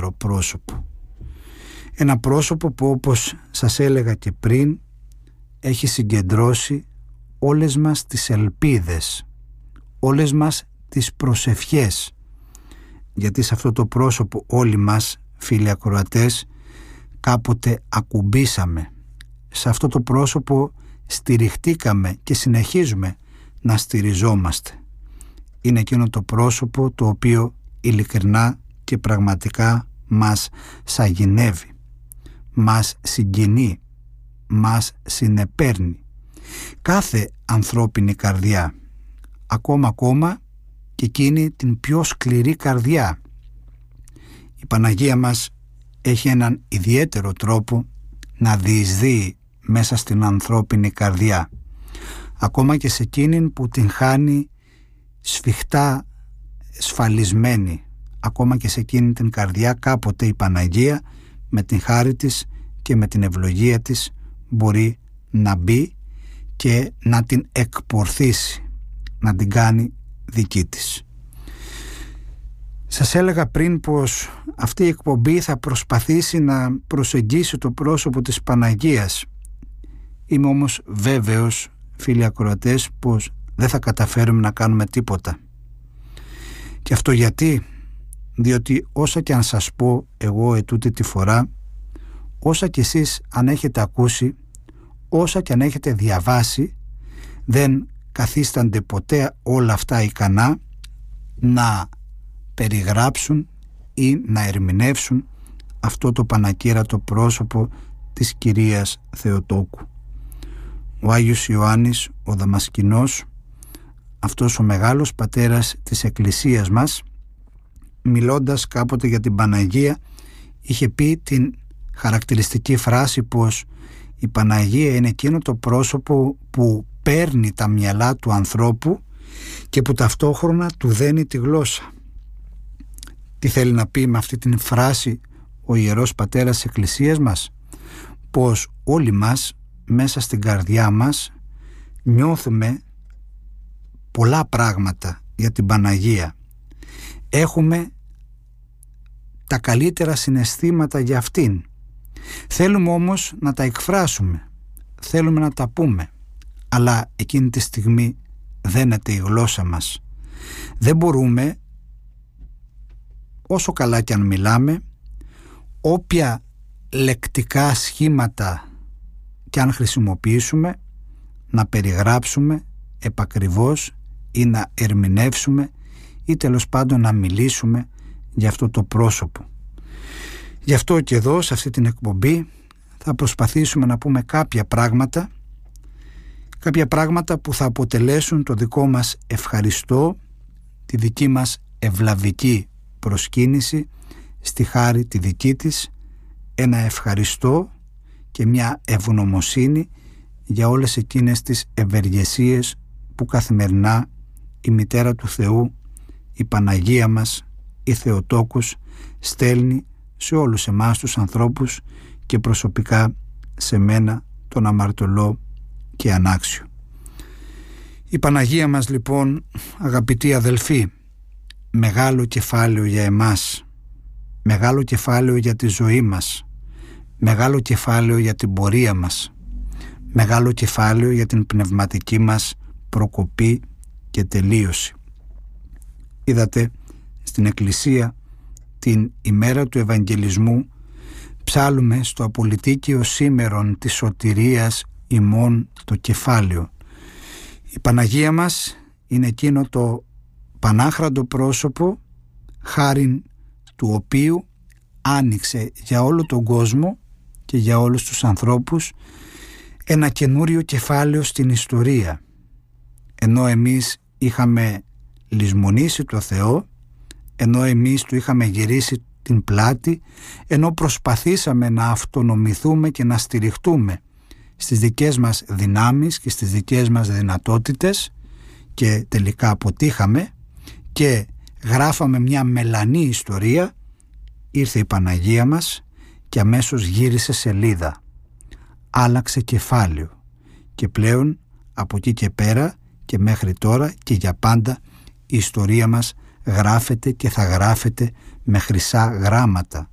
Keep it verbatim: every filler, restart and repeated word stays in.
ιδιαίτερο πρόσωπο. Ένα πρόσωπο που, όπως σας έλεγα και πριν, έχει συγκεντρώσει όλες μας τις ελπίδες, όλες μας τις προσευχές, γιατί σε αυτό το πρόσωπο όλοι μας, φίλοι ακροατές, κάποτε ακουμπήσαμε. Σε αυτό το πρόσωπο στηριχτήκαμε και συνεχίζουμε να στηριζόμαστε. Είναι εκείνο το πρόσωπο το οποίο ειλικρινά και πραγματικά μας σαγηνεύει, μας συγκινεί, μας συνεπέρνει. Κάθε ανθρώπινη καρδιά, ακόμα ακόμα και εκείνη την πιο σκληρή καρδιά. Η Παναγία μας έχει έναν ιδιαίτερο τρόπο να διεισδύει μέσα στην ανθρώπινη καρδιά, ακόμα και σε εκείνη που την χάνει σφιχτά σφαλισμένη. Ακόμα και σε εκείνη την καρδιά κάποτε η Παναγία με την χάρη της και με την ευλογία της μπορεί να μπει και να την εκπορθήσει, να την κάνει δική της. Σας έλεγα πριν πως αυτή η εκπομπή θα προσπαθήσει να προσεγγίσει το πρόσωπο της Παναγίας. Είμαι όμως βέβαιος, φίλοι ακροατές, πως δεν θα καταφέρουμε να κάνουμε τίποτα. Και αυτό γιατί? Διότι όσα και αν σας πω εγώ ετούτη τη φορά, όσα και εσείς αν έχετε ακούσει, όσα και αν έχετε διαβάσει, δεν καθίστανται ποτέ όλα αυτά ικανά να περιγράψουν ή να ερμηνεύσουν αυτό το πανακύρατο πρόσωπο της Κυρίας Θεοτόκου. Ο Άγιος Ιωάννης ο Δαμασκηνός, αυτός ο μεγάλος πατέρας της Εκκλησίας μας, μιλώντας κάποτε για την Παναγία, είχε πει την χαρακτηριστική φράση πως η Παναγία είναι εκείνο το πρόσωπο που παίρνει τα μυαλά του ανθρώπου και που ταυτόχρονα του δένει τη γλώσσα. Τι θέλει να πει με αυτή την φράση ο Ιερός Πατέρας της Εκκλησίας μας? Πως όλοι μας μέσα στην καρδιά μας νιώθουμε πολλά πράγματα για την Παναγία. Έχουμε τα καλύτερα συναισθήματα για αυτήν. Θέλουμε όμως να τα εκφράσουμε, θέλουμε να τα πούμε, αλλά εκείνη τη στιγμή δένεται η γλώσσα μας. Δεν μπορούμε, όσο καλά κι αν μιλάμε, όποια λεκτικά σχήματα κι αν χρησιμοποιήσουμε, να περιγράψουμε επακριβώς ή να ερμηνεύσουμε ή τέλος πάντων να μιλήσουμε για αυτό το πρόσωπο. Γι' αυτό και εδώ σε αυτή την εκπομπή θα προσπαθήσουμε να πούμε κάποια πράγματα, κάποια πράγματα που θα αποτελέσουν το δικό μας ευχαριστώ, τη δική μας ευλαβική προσκύνηση στη χάρη τη δική της, ένα ευχαριστώ και μια ευγνωμοσύνη για όλες εκείνες τις ευεργεσίες που καθημερινά η Μητέρα του Θεού, η Παναγία μας, η Θεοτόκος, στέλνει σε όλους εμάς τους ανθρώπους και προσωπικά σε μένα τον αμαρτωλό και ανάξιο. Η Παναγία μας λοιπόν, αγαπητοί αδελφοί, μεγάλο κεφάλαιο για εμάς, μεγάλο κεφάλαιο για τη ζωή μας, μεγάλο κεφάλαιο για την πορεία μας, μεγάλο κεφάλαιο για την πνευματική μας προκοπή και τελείωση. Είδατε στην Εκκλησία την ημέρα του Ευαγγελισμού ψάλουμε στο απολυτίκιο σήμερον της σωτηρίας ημών το κεφάλαιο. Η Παναγία μας είναι εκείνο το πανάχραντο πρόσωπο χάριν του οποίου άνοιξε για όλο τον κόσμο και για όλους τους ανθρώπους ένα καινούριο κεφάλαιο στην ιστορία. Ενώ εμείς είχαμε λησμονήσει το Θεό, ενώ εμείς του είχαμε γυρίσει την πλάτη, ενώ προσπαθήσαμε να αυτονομηθούμε και να στηριχτούμε στις δικές μας δυνάμεις και στις δικές μας δυνατότητες και τελικά αποτύχαμε και γράφαμε μια μελανή ιστορία, ήρθε η Παναγία μας και αμέσως γύρισε σελίδα, άλλαξε κεφάλαιο και πλέον από εκεί και πέρα και μέχρι τώρα και για πάντα η ιστορία μας γράφεται και θα γράφεται με χρυσά γράμματα